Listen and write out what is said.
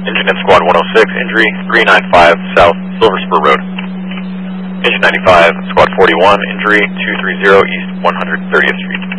Engine at Squad 106, injury 395 South Silver Spur Road. Engine 95, Squad 41, injury 230 East 130th Street.